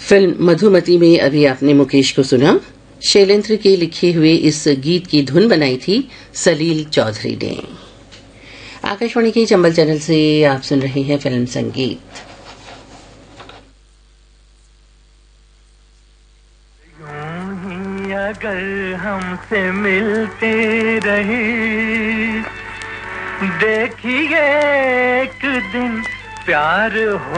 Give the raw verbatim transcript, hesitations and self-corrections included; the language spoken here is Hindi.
फिल्म मधुमती में अभी आपने मुकेश को सुना। शैलेंद्र के लिखे हुए इस गीत की धुन बनाई थी सलील चौधरी ने। आकाशवाणी के चंबल चैनल से आप सुन रहे हैं फिल्म संगीत। यूं ही अगर हमसे मिलते रहे, देखिए एक दिन प्यार हो